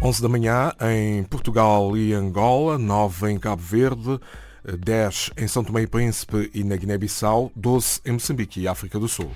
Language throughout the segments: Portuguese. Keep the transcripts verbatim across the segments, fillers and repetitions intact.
onze da manhã em Portugal e Angola, nove em Cabo Verde, dez em São Tomé e Príncipe e na Guiné-Bissau, doze em Moçambique e África do Sul.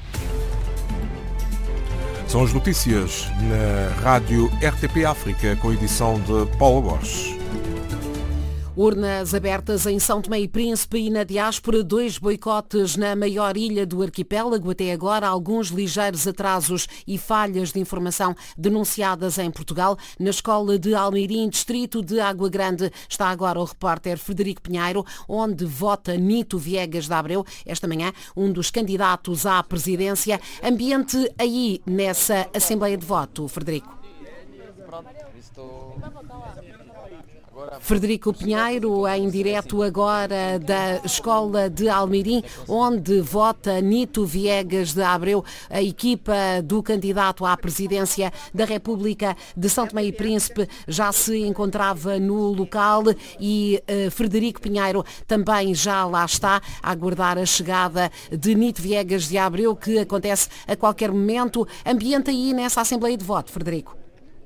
São as notícias na rádio R T P África, com a edição de Paula Borges. Urnas abertas em São Tomé e Príncipe e na diáspora, dois boicotes na maior ilha do arquipélago. Até agora, alguns ligeiros atrasos e falhas de informação denunciadas em Portugal. Na escola de Almeirim, distrito de Água Grande, está agora o repórter Frederico Pinheiro, onde vota Nito Viegas de Abreu, esta manhã, um dos candidatos à presidência. Ambiente aí nessa Assembleia de Voto, Frederico. Frederico Pinheiro, em direto agora da Escola de Almeirim, onde vota Nito Viegas de Abreu. A equipa do candidato à presidência da República de São Tomé e Príncipe já se encontrava no local e uh, Frederico Pinheiro também já lá está a aguardar a chegada de Nito Viegas de Abreu, que acontece a qualquer momento. Ambiente aí nessa Assembleia de Voto, Frederico.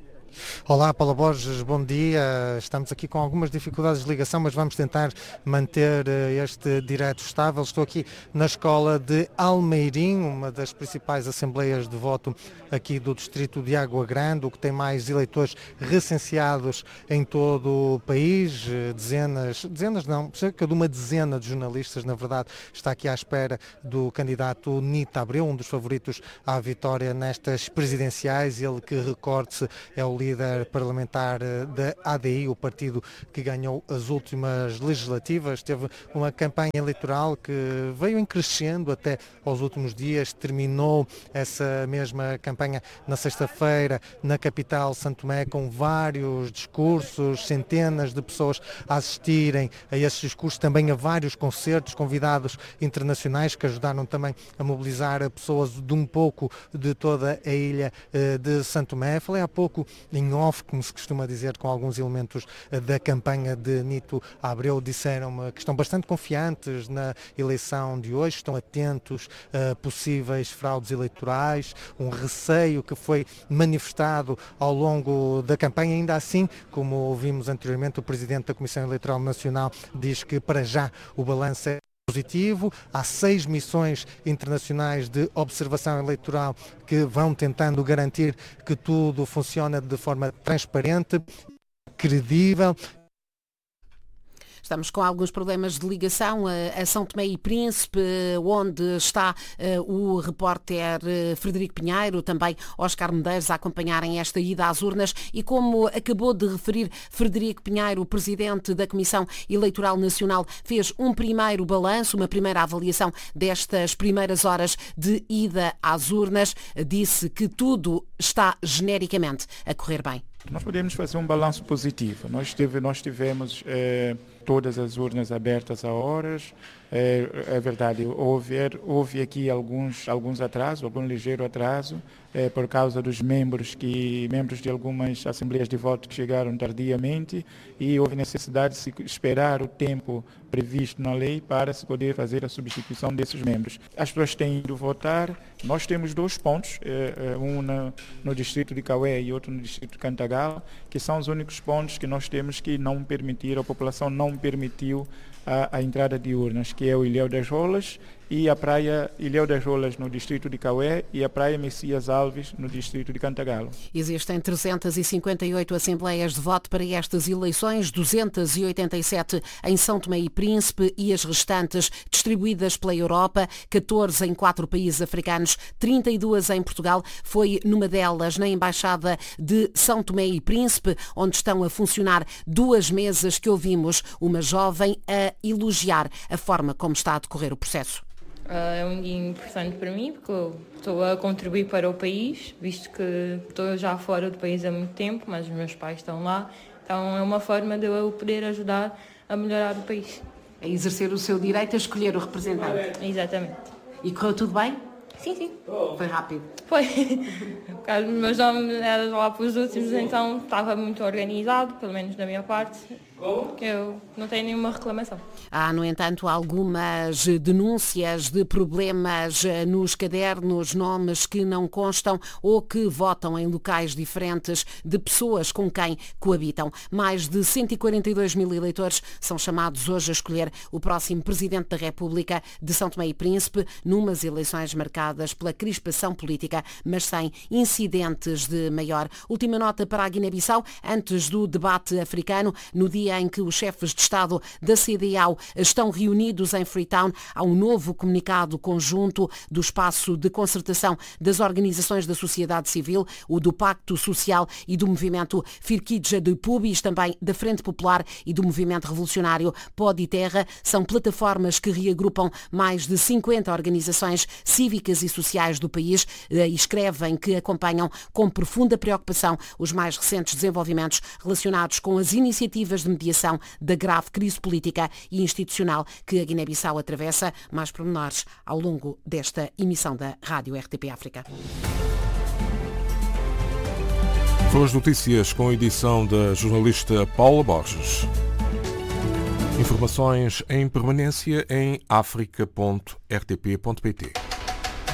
Olá, Paula Borges, bom dia. Estamos aqui com algumas dificuldades de ligação, mas vamos tentar manter este direto estável. Estou aqui na escola de Almeirim, uma das principais assembleias de voto aqui do distrito de Água Grande, o que tem mais eleitores recenseados em todo o país. Dezenas, dezenas não, cerca de uma dezena de jornalistas, na verdade, está aqui à espera do candidato Nito Abreu, um dos favoritos à vitória nestas presidenciais. Ele que, recorde-se, é o líder parlamentar da A D I, o partido que ganhou as últimas legislativas. Teve uma campanha eleitoral que veio em crescendo até aos últimos dias, terminou essa mesma campanha na sexta-feira na capital Santo Tomé, com vários discursos, centenas de pessoas a assistirem a esses discursos, também a vários concertos, convidados internacionais que ajudaram também a mobilizar pessoas de um pouco de toda a ilha de Santo Tomé. Falei há pouco em off, como se costuma dizer, com alguns elementos da campanha de Nito Abreu. Disseram-me que estão bastante confiantes na eleição de hoje, estão atentos a possíveis fraudes eleitorais, um receio que foi manifestado ao longo da campanha. Ainda assim, como ouvimos anteriormente, o Presidente da Comissão Eleitoral Nacional diz que para já o balanço é positivo. Há seis missões internacionais de observação eleitoral que vão tentando garantir que tudo funciona de forma transparente, credível. Estamos com alguns problemas de ligação a São Tomé e Príncipe, onde está o repórter Frederico Pinheiro, também Oscar Medeiros, a acompanharem esta ida às urnas. E como acabou de referir Frederico Pinheiro, o presidente da Comissão Eleitoral Nacional, fez um primeiro balanço, uma primeira avaliação destas primeiras horas de ida às urnas. Disse que tudo está genericamente a correr bem. Nós podemos fazer um balanço positivo. Nós, tive, nós tivemos eh, todas as urnas abertas a horas. É, é verdade, houve, houve aqui alguns, alguns atrasos, algum ligeiro atraso, é, por causa dos membros, que, membros de algumas assembleias de voto que chegaram tardiamente, e houve necessidade de se esperar o tempo previsto na lei para se poder fazer a substituição desses membros. As pessoas têm ido votar. Nós temos dois pontos, é, um na, no distrito de Cauê e outro no distrito de Cantagalo, que são os únicos pontos que nós temos que não permitir, a população não permitiu A, a entrada de urnas, que é o Ilhéu das Rolas e a praia Ilhéu das Rolas no distrito de Cauê e a praia Messias Alves no distrito de Cantagalo. Existem trezentas e cinquenta e oito assembleias de voto para estas eleições, duzentas e oitenta e sete em São Tomé e Príncipe e as restantes distribuídas pela Europa, catorze em quatro países africanos, trinta e duas em Portugal. Foi numa delas, na Embaixada de São Tomé e Príncipe, onde estão a funcionar duas mesas, que ouvimos uma jovem a elogiar a forma como está a decorrer o processo. É um dia importante para mim, porque eu estou a contribuir para o país, visto que estou já fora do país há muito tempo, mas os meus pais estão lá. Então é uma forma de eu poder ajudar a melhorar o país. A exercer o seu direito a escolher o representante. Exatamente. E correu tudo bem? Sim, sim. Foi rápido? Foi. Porque os meus nomes eram lá para os últimos, então estava muito organizado, pelo menos da minha parte. Eu não tenho nenhuma reclamação. Há, no entanto, algumas denúncias de problemas nos cadernos, nomes que não constam ou que votam em locais diferentes de pessoas com quem coabitam. Mais de cento e quarenta e dois mil eleitores são chamados hoje a escolher o próximo Presidente da República de São Tomé e Príncipe, numas eleições marcadas pela crispação política, mas sem incidentes de maior. Última nota para a Guiné-Bissau, antes do debate africano, no dia em que os chefes de Estado da C D A O estão reunidos em Freetown, há um novo comunicado conjunto do espaço de concertação das organizações da sociedade civil, o do Pacto Social e do movimento Firkidja de Pubis, também da Frente Popular e do movimento revolucionário Pó de Terra. São plataformas que reagrupam mais de cinquenta organizações cívicas e sociais do país e escrevem que acompanham com profunda preocupação os mais recentes desenvolvimentos relacionados com as iniciativas de mediação da grave crise política e institucional que a Guiné-Bissau atravessa. Mais pormenores ao longo desta emissão da Rádio R T P África. Foram as notícias com a edição da jornalista Paula Borges. Informações em permanência em africa ponto r t p ponto p t.